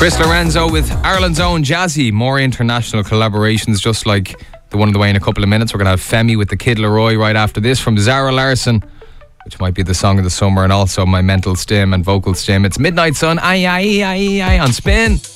Chris Lorenzo with Ireland's own Jazzy. More international collaborations just like the one on the way in a couple of minutes. We're going to have Femi with the Kid Laroi right after this from Zara Larsson, which might be the song of the summer, and also my mental stim and vocal stim. It's Midnight Sun, aye, aye, aye, aye, on Spin.